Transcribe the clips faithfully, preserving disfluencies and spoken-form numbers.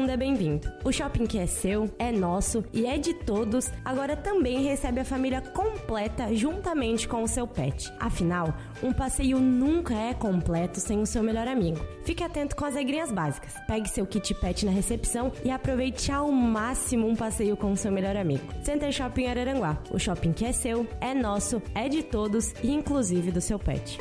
mundo é bem-vindo. O shopping que é seu, é nosso e é de todos, agora também recebe a família completa juntamente com o seu pet. Afinal, um passeio nunca é completo sem o seu melhor amigo. Fique atento com as regrinhas básicas. Pegue seu kit pet na recepção e aproveite ao máximo um passeio com o seu melhor amigo. Center Shopping Araranguá. O shopping que é seu, é nosso, é de todos e inclusive do seu pet.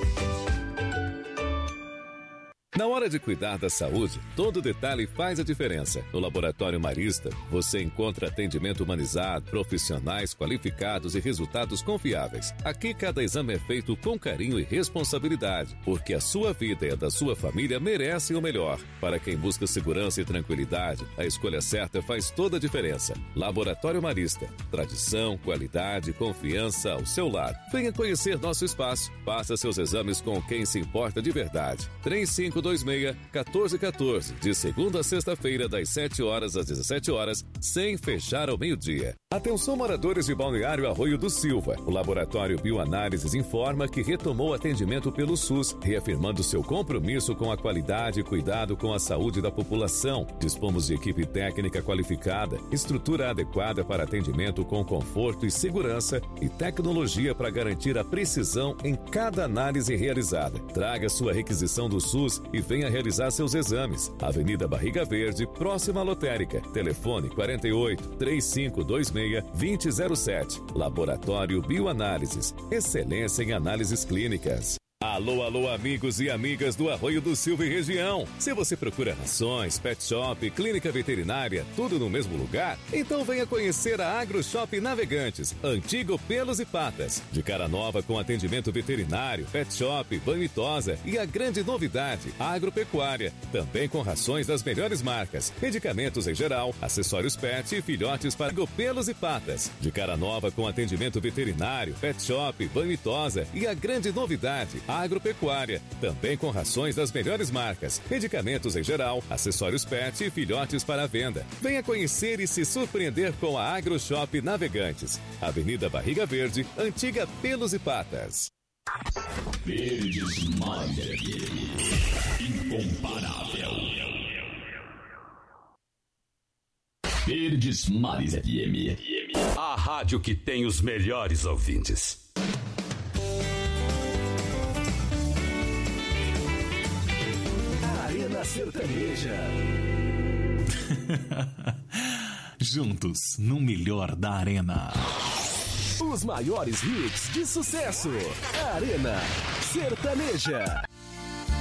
Na hora de cuidar da saúde, todo detalhe faz a diferença. No Laboratório Marista, você encontra atendimento humanizado, profissionais qualificados e resultados confiáveis. Aqui, cada exame é feito com carinho e responsabilidade, porque a sua vida e a da sua família merecem o melhor. Para quem busca segurança e tranquilidade, a escolha certa faz toda a diferença. Laboratório Marista. Tradição, qualidade, confiança ao seu lado. Venha conhecer nosso espaço. Faça seus exames com quem se importa de verdade. três cinco dois seis, um quatro um quatro, de segunda a sexta-feira, das sete horas às dezessete horas, sem fechar ao meio-dia. Atenção, moradores de Balneário Arroio do Silva. O Laboratório Bioanálises informa que retomou atendimento pelo SUS, reafirmando seu compromisso com a qualidade e cuidado com a saúde da população. Dispomos de equipe técnica qualificada, estrutura adequada para atendimento com conforto e segurança e tecnologia para garantir a precisão em cada análise realizada. Traga sua requisição do SUS e venha realizar seus exames. Avenida Barriga Verde, próxima à lotérica. Telefone quarenta e oito, três cinco dois seis, dois zero zero sete. Laboratório Bioanálises. Excelência em análises clínicas. Alô, alô, amigos e amigas do Arroio do Silva e região. Se você procura rações, pet shop, clínica veterinária, tudo no mesmo lugar, então venha conhecer a Agro Shop Navegantes, antigo Pelos e Patas. De cara nova com atendimento veterinário, pet shop, banho e tosa e a grande novidade, agropecuária. Também com rações das melhores marcas, medicamentos em geral, acessórios pet e filhotes para Agro Pelos e Patas. De cara nova com atendimento veterinário, pet shop, banho e tosa e a grande novidade, agropecuária, também com rações das melhores marcas, medicamentos em geral, acessórios pet e filhotes para venda. Venha conhecer e se surpreender com a Agro Shop Navegantes, Avenida Barriga Verde, antiga Pelos e Patas. Verdes Mais incomparável. Verdes Mares F M. A rádio que tem os melhores ouvintes. Arena Sertaneja. Juntos no melhor da Arena. Os maiores hits de sucesso. Arena Sertaneja.